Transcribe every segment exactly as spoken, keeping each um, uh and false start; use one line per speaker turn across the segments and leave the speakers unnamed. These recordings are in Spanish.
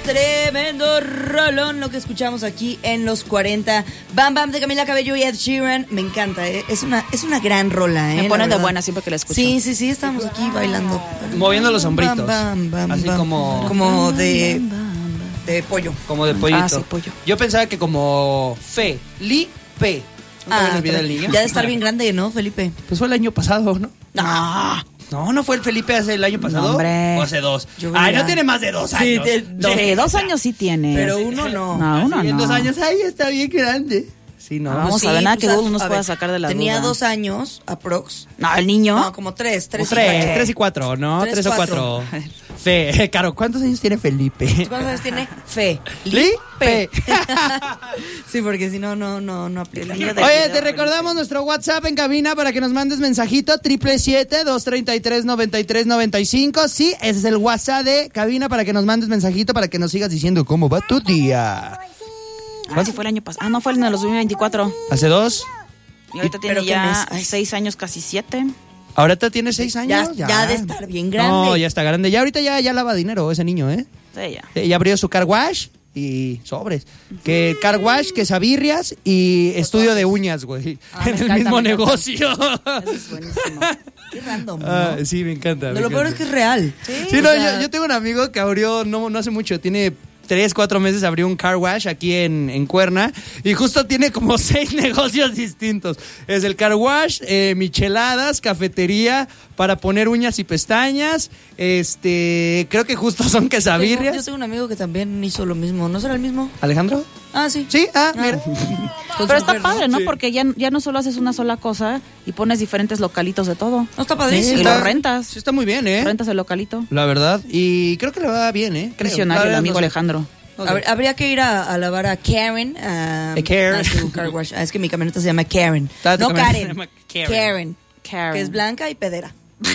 tremendo rolón lo que escuchamos aquí en los cuarenta. Bam Bam de Camila Cabello y Ed Sheeran. Me encanta, ¿eh? Es una, es una gran rola, ¿eh?
Me pone de buena siempre que la escucho.
Sí, sí, sí, estamos aquí bailando.
Moviendo los hombritos.
Bam, bam, bam,
así
bam.
como...
Como de... de pollo.
Como de pollito.
Ah, sí, pollo.
Yo pensaba que como Felipe. ¿Nunca
Ah,
olvidé el niño?
ya de estar bien grande, ¿no, Felipe?
Pues fue el año pasado, ¿no?
No.
No, no fue el Felipe hace el año pasado.
No, hombre.
O hace dos.
Yo
Ay,
ya-
no tiene más de dos años.
de-
Dos, sí, dos años sí tiene.
Pero uno no.
No, uno
Sí, en
no.
dos años, ay, está bien grande. Sí, no.
Vamos
Pues
a ver, nada que
pues,
Google nos
a
pueda
ver,
sacar de la
Tenía
duda.
dos años, aprox.
No, el niño.
No, como tres, tres,
Tres,
y cacho.
tres y cuatro, ¿no?
Tres,
Tres, o cuatro. Fe, Caro, ¿cuántos años tiene Felipe?
¿Cuántos años tiene? Fe.
Felipe.
Sí, porque si no, no, no, no aplica.
Oye, te recordamos nuestro WhatsApp en cabina para que nos mandes mensajito, triple siete, dos treinta y tres, noventa y tres, noventa y cinco. Sí, ese es el WhatsApp de cabina para que nos mandes mensajito para que nos sigas diciendo cómo va tu día.
Ah, sí fue el año pasado. Ah, no, fue en el dos mil veinticuatro.
¿Hace dos?
Y ahorita
¿Pero
tiene
qué
ya
mes? Ay.
seis años, casi siete.
¿Ahorita tiene seis años?
Ya, ya de estar bien grande.
No, ya está grande. Ya ahorita ya, ya lava dinero ese niño, ¿eh?
Sí, ya.
Eh, Ya abrió su car wash y sobres. Que car wash, quesabirrias y estudio de uñas, güey.
Ah, me
en el
encanta,
mismo
me encanta.
negocio.
Eso es buenísimo.
Qué random, ¿no?
Ah, sí, me encanta. me
Lo peor
encanta.
es que es real.
Sí,
O
no,
sea,
yo, yo tengo un amigo que abrió no, no hace mucho, tiene tres, cuatro meses, abrió un car wash aquí en, en Cuerna y justo tiene como seis negocios distintos. Es el car wash, eh, micheladas, cafetería para poner uñas y pestañas, este, creo que justo son
tengo-
quesabirrias.
Yo tengo un amigo que también hizo lo mismo. ¿No será el mismo?
¿Alejandro?
Ah, sí.
Sí, ah, mira.
Con
Pero
su
está
mujer,
padre, ¿no?
Sí.
Porque ya, ya no solo haces una sola cosa y pones diferentes localitos de todo.
No, está padrísimo.
Y
está-
lo rentas.
Sí, está muy bien, ¿eh?
Rentas el localito.
La verdad. Y creo que le va bien, ¿eh? Creo.
Visionario,
La
el
verdad,
amigo
no sé.
Alejandro.
No sé.
Habr- Habría que ir a, a lavar a Karen. A,
A Karen.
a su car wash. Ah, es que mi camioneta se llama Karen.
Ah, tu
No
camioneta se
Karen.
llama Karen.
Karen.
Karen.
Que es blanca y pedera.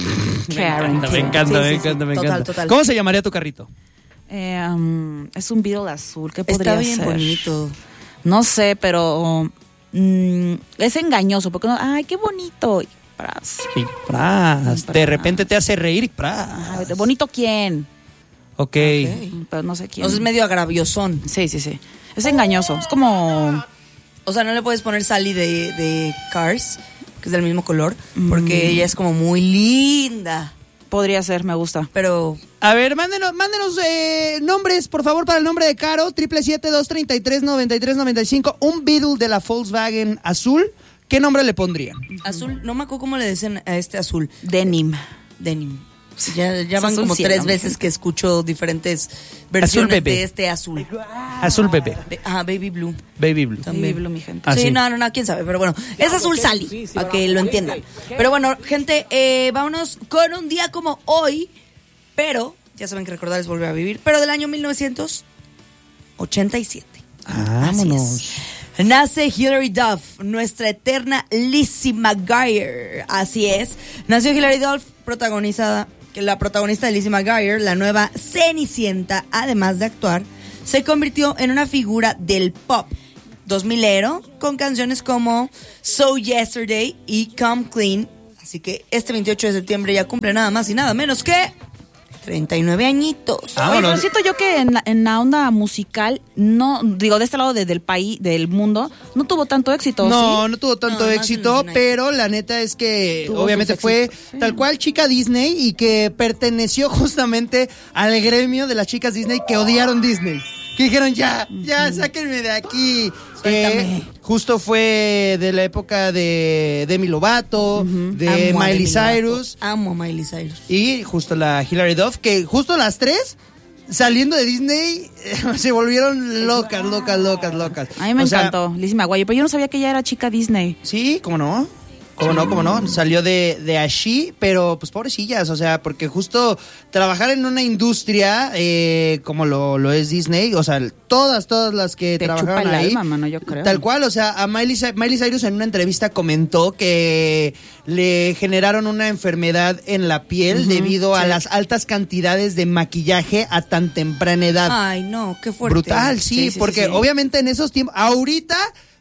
Karen.
Me encanta,
Sí,
me
sí,
encanta,
sí.
me
Total,
encanta.
total.
¿Cómo se llamaría tu carrito?
Eh, um, es un Beetle azul. ¿Qué podría
Está bien
ser?
bonito.
No sé, pero mm, es engañoso porque uno, ay, qué bonito. Y, pras.
Y pras.
Pras.
De repente te hace reír y pras.
Ay, ¿de bonito quién?
Ok.
Mm, Pero no sé quién.
Entonces es medio agraviosón.
Sí, sí, sí. Es engañoso. Es como
O sea, no le puedes poner Sally de, de Cars, que es del mismo color, porque ella es como muy linda.
podría ser, me gusta.
Pero
A ver, mándenos, mándenos eh, nombres, por favor, para el nombre de Caro. Triple siete, dos treinta y tres, noventa y tres, noventa y cinco. Un Beetle de la Volkswagen azul. ¿Qué nombre le pondrían?
azul, no me acuerdo cómo le dicen a este azul.
Denim.
Denim. Ya, ya
Es
van
azul
como
cielo.
tres veces que escucho diferentes versiones
bebé.
de este azul.
Azul bebé.
Be- Ajá, baby blue.
Baby Blue.
También.
Baby blue, mi gente.
Ah,
sí,
sí.
no, no, no, quién sabe, pero bueno, es azul Sally, para que lo entiendan. Pero bueno, gente, eh, vámonos con un día como hoy, pero, ya saben que recordar es volver a vivir, pero del año mil novecientos ochenta y siete.
Vámonos.
Así es. Nace Hilary Duff, nuestra eterna Lizzie McGuire. Así es. Nació Hilary Duff, protagonizada, que la protagonista de Lizzie McGuire, la nueva Cenicienta, además de actuar, se convirtió en una figura del pop dos milero con canciones como So Yesterday y Come Clean. Así que este veintiocho de septiembre ya cumple nada más y nada menos que treinta y nueve añitos.
Oye, pero
Vámonos.
siento yo que en la, en la onda musical, no, digo, de este lado de- del país, del mundo, no tuvo tanto éxito,
No,
¿sí?
no tuvo tanto
No, más
éxito,
en los
pero la neta es que
Tuvo
obviamente
sus
fue
éxitos, sí.
tal cual chica Disney y que perteneció justamente al gremio de las chicas Disney que odiaron Disney. Que dijeron, ya, ya, sáquenme de aquí.
Suéltame.
Eh, justo fue de la época de Demi Lovato, de
Amo a
Miley
Demi Lovato.
Cyrus
Amo a Miley Cyrus.
y justo la Hilary Duff, que justo las tres, saliendo de Disney, se volvieron locas, locas, locas, locas.
A mí me
O sea,
encantó, Lizzie McGuire, pero yo no sabía que ella era chica Disney.
Sí, ¿cómo no? ¿Cómo no? ¿Cómo no? Salió de, de allí, pero pues pobrecillas, o sea, porque justo trabajar en una industria eh, como lo, lo es Disney, o sea, todas, todas las que
Te
trabajaron
chupa el
ahí,
alma, mano, yo creo.
tal cual, o sea, a Miley, Cy- Miley Cyrus en una entrevista comentó que le generaron una enfermedad en la piel
Ujú,
debido a
sí.
las altas cantidades de maquillaje a tan temprana edad.
Ay, no, qué fuerte.
Brutal, sí,
Sí, sí, sí,
porque
sí.
obviamente en esos tiempos, ahorita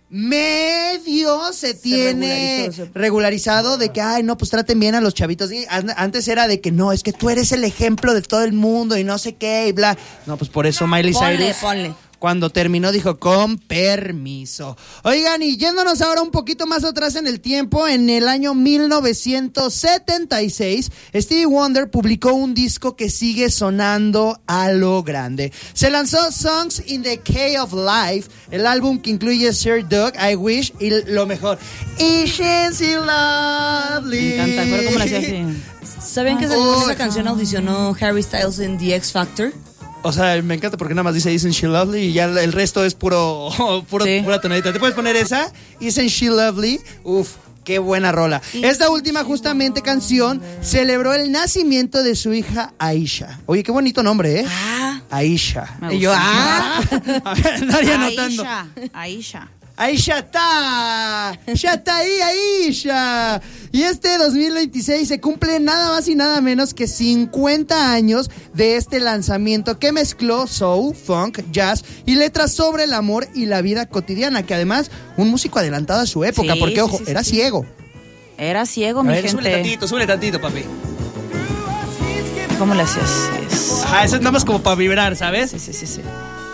medio se tiene
regularizó, se-
regularizado de que, ay, no, pues traten bien a los chavitos. Y an- antes era de que no, es que tú eres el ejemplo de todo el mundo y no sé qué y bla. No, pues por eso Miley
Ponle,
Cyrus,
ponle.
cuando terminó, dijo, con permiso. Oigan, y yéndonos ahora un poquito más atrás en el tiempo, en el año mil novecientos setenta y seis, Stevie Wonder publicó un disco que sigue sonando a lo grande. Se lanzó Songs in the Key of Life, el álbum que incluye Sir Doug, I Wish, y lo mejor, Isn't She Lovely.
Me encanta, pero ¿cómo lo hacía así?
¿Sabían que
Oh,
esa canción audicionó Harry Styles en The X Factor?
O sea, me encanta porque nada más dice Isn't She Lovely y ya el resto es puro, puro
Sí.
pura tonadita. ¿Te puedes poner esa? Isn't She Lovely. Uf, qué buena rola. Esta última justamente canción celebró el nacimiento de su hija Aisha. Oye, qué bonito nombre, ¿eh?
Ah.
Aisha.
Me
Y yo,
gusta.
ah.
A ver, nadie anotando.
Aisha, Aisha.
Aisha está, ya está ahí, Aisha. Y este dos mil veintiséis se cumple nada más y nada menos que cincuenta años de este lanzamiento que mezcló soul, funk, jazz y letras sobre el amor y la vida cotidiana, que además un músico adelantado a su época,
Sí,
porque
sí,
ojo,
sí, sí,
era
sí.
ciego.
Era ciego,
A
mi
ver, súbele
gente.
tantito, súbele tantito, papi.
¿Cómo le hacías? Es-
Ah, eso es nada más como para vibrar, ¿sabes?
Sí, sí, sí, sí.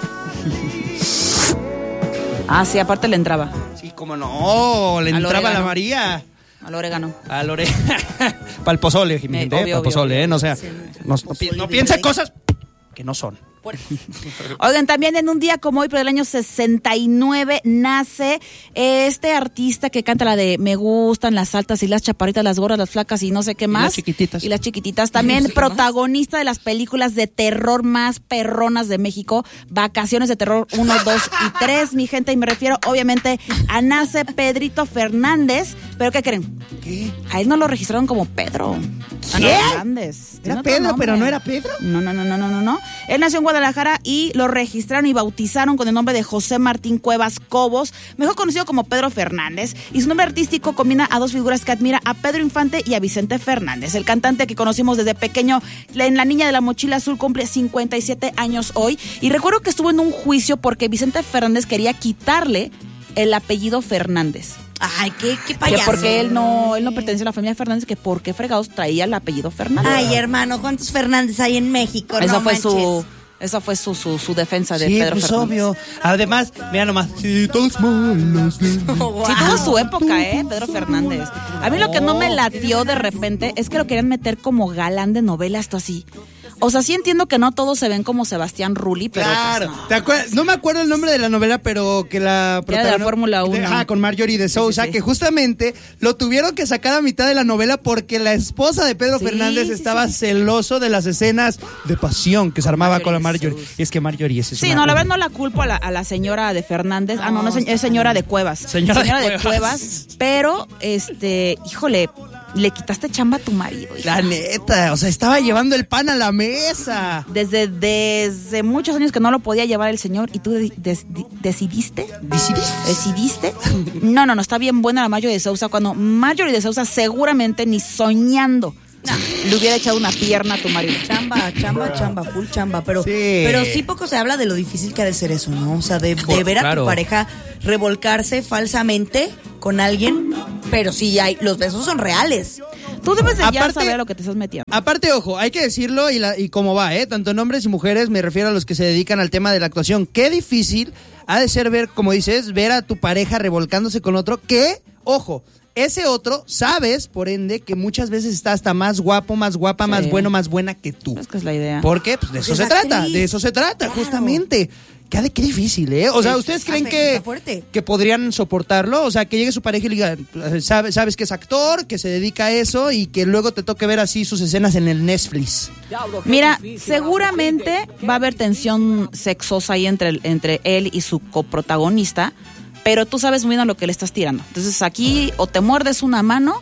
Ah, sí, aparte le entraba
Sí, cómo no, le
Al
entraba la
orégano.
María.
al orégano.
A Lore. Para el pozole, mi
Eh,
gente,
obvio,
para el
obvio,
pozole,
obvio.
¿eh? No, sea,
Sí,
no, no,
pozole
pi- no
de
piense
rey.
cosas que no son.
Oigan, también en un día como hoy, pero del año sesenta y nueve, nace este artista que canta la de Me gustan las altas y las chaparritas, las gordas, las flacas y no sé qué
Y
más.
las chiquititas.
Y las chiquititas. También
No sé qué más.
protagonista de las películas de terror más perronas de México, Vacaciones de Terror uno, dos y tres, mi gente. Y me refiero, obviamente, a nace Pedrito Fernández. ¿Pero qué creen?
¿Qué?
A él no lo registraron como Pedro. A
¿Qué?
Fernández.
Era
Tiene otro
Pedro,
nombre.
pero no era Pedro.
No, no, no, no, no, no, no. Él nació en Guadalajara y lo registraron y bautizaron con el nombre de José Martín Cuevas Cobos, mejor conocido como Pedro Fernández. Y su nombre artístico combina a dos figuras que admira, a Pedro Infante y a Vicente Fernández. El cantante que conocimos desde pequeño en La Niña de la Mochila Azul cumple cincuenta y siete años hoy. Y recuerdo que estuvo en un juicio porque Vicente Fernández quería quitarle el apellido Fernández.
Ay, qué, qué
Que
payaso.
porque él no, él no pertenece a la familia Fernández, que por qué fregados traía el apellido Fernández.
Ay, hermano, ¿cuántos Fernández hay en México?
Esa
No
fue
manches.
su, esa fue su, su, su defensa de
Sí,
Pedro
pues
Fernández.
obvio. Además, mira nomás. Sí, todos malos de mí.
Wow.
Sí, tuvo su época, ¿eh? Pedro Fernández. A mí lo que no me latió de repente es que lo querían meter como galán de novela, esto así. O sea, sí entiendo que no todos se ven como Sebastián Rulli, pero
Claro.
pues no.
¿Te acuerdas? No me acuerdo el nombre de la novela, pero que la
Que era de la
protagonista-
Fórmula uno.
de- Ajá, con Marjorie de Sousa,
sí, sí.
que justamente lo tuvieron que sacar a mitad de la novela porque la esposa de Pedro
Sí,
Fernández
sí,
estaba
sí.
celoso de las escenas de pasión que se armaba con la
Marjorie de
Marjorie.
Sousa.
Y es que Marjorie es
Sí,
una-
no, la verdad no la culpo a la, a la señora de Fernández. Ah, no, no, es, es señora de Cuevas.
Señora de
de
Cuevas.
Cuevas. Pero, este, híjole, le quitaste chamba a tu marido, hija.
La neta, o sea, estaba llevando el pan a la mesa.
Desde, desde muchos años que no lo podía llevar el señor y tú de- des- di- decidiste,
¿Decidiste?
decidiste. No, no, no, está bien buena la Marjorie de Sousa cuando Marjorie de Sousa seguramente ni soñando le hubiera echado una pierna a tu marido.
Chamba, chamba, chamba, full chamba, pero
Sí.
pero sí poco se habla de lo difícil que ha de ser eso, ¿no? O sea, de, de
Claro,
ver a
claro.
tu pareja revolcarse falsamente con alguien, pero sí hay, los besos son reales.
Tú debes de ya
Aparte-
saber a lo que te estás metiendo.
Aparte, ojo, hay que decirlo y, la, y cómo va, ¿eh? Tanto en hombres y mujeres, me refiero a los que se dedican al tema de la actuación. Qué difícil ha de ser ver, como dices, ver a tu pareja revolcándose con otro que, ojo, ese otro, sabes, por ende, que muchas veces está hasta más guapo, más guapa,
Sí.
más bueno, más buena que tú.
Es que es la idea.
Porque pues, de eso
Es
se
actriz.
trata, de eso se trata,
Claro.
justamente. ¿Qué, de qué difícil, ¿eh? O sea,
Sí,
¿ustedes
está
creen
fe-
que,
está fuerte.
que podrían soportarlo? O sea, que llegue su pareja y le diga, sabes, sabes que es actor, que se dedica a eso y que luego te toque ver así sus escenas en el Netflix.
Mira, seguramente va a haber tensión sexosa ahí entre, el- entre él y su coprotagonista, pero tú sabes muy bien a lo que le estás tirando. Entonces aquí o te muerdes una mano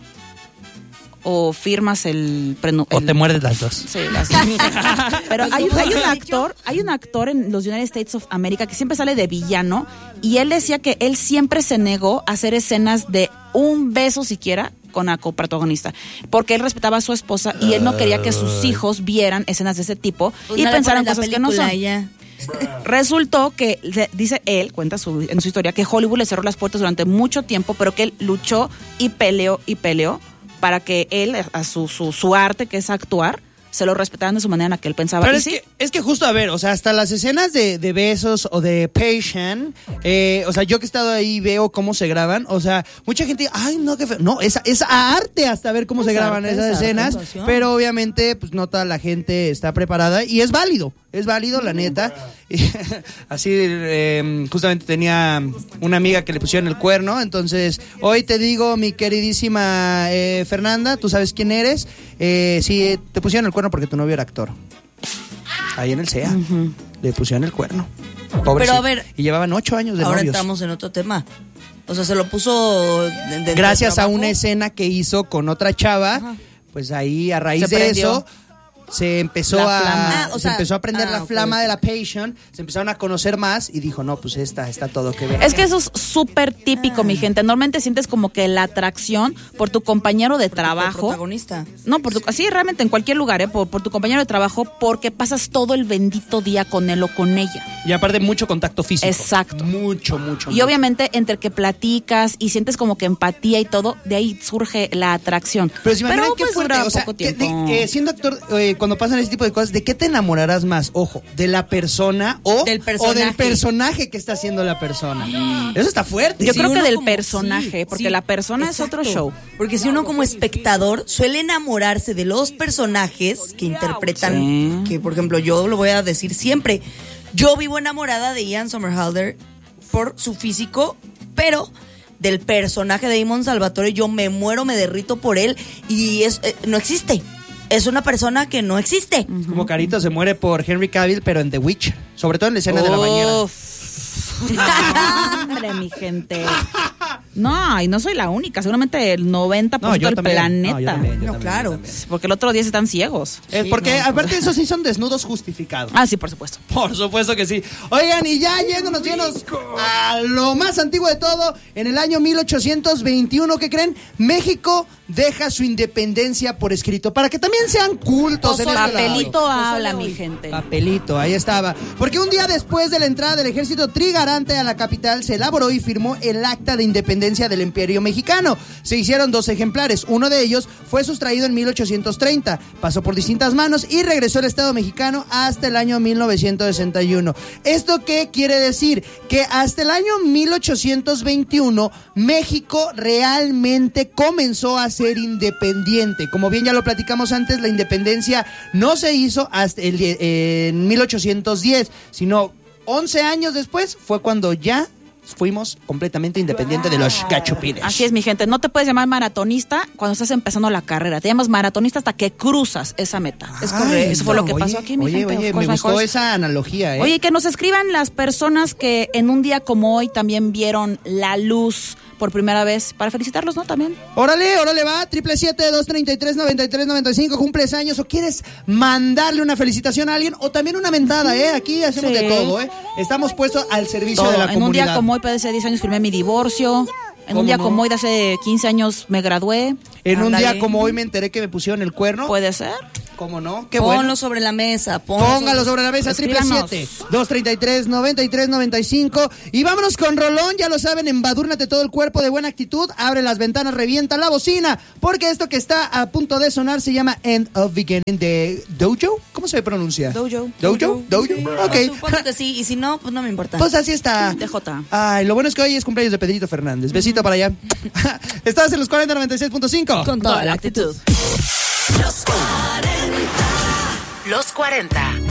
o firmas el... prenu-
O
el-
te muerdes las dos.
Sí, las- Pero hay, hay un actor, hay un actor en los United States of America que siempre sale de villano y él decía que él siempre se negó a hacer escenas de un beso siquiera con la coprotagonista, porque él respetaba a su esposa y él no quería que sus hijos vieran escenas de ese tipo
Pues
y
no le
pensaran
pones la
cosas que no
película
son.
y ya.
Resultó que, dice él, cuenta su, en su historia, que Hollywood le cerró las puertas durante mucho tiempo, pero que él luchó y peleó y peleó para que él, a su, su, su arte, que es actuar, se lo respetaran de su manera en la que él pensaba.
Pero
¿Y
es,
sí?
que, es que justo, a ver, o sea, hasta las escenas de, de besos o de Patient, eh, o sea, yo que he estado ahí veo cómo se graban, o sea, mucha gente, ay, no, qué feo. No, es, es arte hasta ver cómo
Es
se graban
arte,
esas
es arte,
escenas,
actuación.
pero obviamente, pues no toda la gente está preparada y es válido, es válido, la neta. Y, así, eh, justamente tenía una amiga que le pusieron el cuerno, entonces, hoy te digo, mi queridísima eh, Fernanda, tú sabes quién eres, eh, sí, te pusieron el cuerno porque tu novio era actor. Ahí en el C E A. Uh-huh. Le pusieron el cuerno. Pobrecito.
Pero a ver.
Y llevaban ocho años de
ahora
novios.
Entramos en otro tema. O sea, se lo puso... De, de
Gracias
trabajo.
a una escena que hizo con otra chava, ajá, pues ahí a raíz
se
de
prendió.
eso... Se empezó
La
a
flama.
Ah, o
se
sea,
empezó a prender
ah,
la
okay,
flama
okay.
de la Patient, se empezaron a conocer más y dijo, no, pues esta está todo que ver.
Es que eso es súper típico, ah. mi gente. Normalmente sientes como que la atracción por tu compañero de
por
trabajo.
Por protagonista.
No, por tu, así realmente en cualquier lugar, ¿eh? Por, por tu compañero de trabajo, porque pasas todo el bendito día con él o con ella.
Y aparte mucho contacto físico.
Exacto.
Mucho, mucho.
Y
mucho.
obviamente entre que platicas y sientes como que empatía y todo, de ahí surge la atracción.
Pero si imaginan
Pero,
qué
pues,
fuerte,
dura
o sea,
poco
que,
tiempo.
de, que siendo actor, eh, cuando pasan ese tipo de cosas, ¿de qué te enamorarás más? Ojo, ¿de la persona o
del personaje,
o del personaje que está haciendo la persona? Eso está fuerte.
Yo
si
creo que del
como,
personaje,
sí,
porque
sí,
la persona
exacto.
es otro show.
Porque si uno como espectador suele enamorarse de los personajes que interpretan, sí. que por ejemplo yo lo voy a decir siempre, yo vivo enamorada de Ian Somerhalder por su físico, pero del personaje de Damon Salvatore yo me muero, me derrito por él y es, eh, no existe. Es una persona que no existe.
Uh-huh. Como Carito se muere por Henry Cavill, pero en The Witch. Sobre todo en la escena Uf. de la bañera.
Hombre, mi gente. No, y no soy la única. Seguramente el noventa por ciento
no,
del
también.
planeta.
No, yo también, yo
no
también,
claro.
Yo también.
Porque el otro día están ciegos.
Es
sí,
porque,
no,
aparte, esos sí son desnudos justificados.
Ah, sí, por supuesto.
Por supuesto que sí. Oigan, y ya yéndonos, llenos a lo más antiguo de todo, en el año mil ochocientos veintiuno, ¿qué creen? México deja su independencia por escrito, para que también sean cultos en este lado.
Papelito habla, mi gente.
Papelito, ahí estaba. Porque un día después de la entrada del ejército trigarante a la capital, se elaboró y firmó el acta de independencia del Imperio Mexicano. Se hicieron dos ejemplares. Uno de ellos fue sustraído en mil ochocientos treinta, pasó por distintas manos y regresó al Estado mexicano hasta el año mil novecientos sesenta y uno. ¿Esto qué quiere decir? Que hasta el año mil ochocientos veintiuno, México realmente comenzó a ser independiente. Como bien ya lo platicamos antes, la independencia no se hizo hasta el, eh, en mil ochocientos diez, sino once años después fue cuando ya fuimos completamente independientes de los gachupines.
Así es, mi gente. No te puedes llamar maratonista cuando estás empezando la carrera. Te llamas maratonista hasta que cruzas esa meta.
Es correcto.
Eso fue lo que
oye,
pasó aquí, mi
oye,
gente.
Oye, me gustó esa analogía, ¿eh?
Oye, que nos escriban las personas que en un día como hoy también vieron la luz por primera vez, para felicitarlos, ¿no? También.
Órale, órale, va, triple siete, dos treinta y tres, noventa y tres, noventa y cinco, cumples años o quieres mandarle una felicitación a alguien o también una mentada, ¿eh? Aquí hacemos
Sí.
de todo, ¿eh? Estamos puestos al servicio
Todo.
de la
en
comunidad.
un día como hoy, de hace diez años, firmé mi divorcio. En un día
no?
como hoy, de hace quince años, me gradué.
En un
Ándale.
día como hoy me enteré que me pusieron el cuerno.
¿Puede ser?
¿Cómo no? Qué
Ponlo
bueno.
sobre la mesa. Ponlo
Póngalo sobre la mesa, triple
Escríbanos.
siete, dos treinta y tres, noventa y tres, noventa y cinco. Y vámonos con Rolón, ya lo saben, embadúrnate todo el cuerpo de buena actitud, abre las ventanas, revienta la bocina, porque esto que está a punto de sonar se llama End of Beginning de Dojo. ¿Cómo se pronuncia?
Dojo.
Dojo, Dojo,
Sí.
ok.
Supongo que sí, y si no, pues no me importa.
Pues así está.
D J.
Ay, lo bueno es que hoy es cumpleaños de Pedrito Fernández. Besito para allá. Estás en los cuarenta noventa y seis punto cinco.
Con toda la actitud.
Los cuarenta.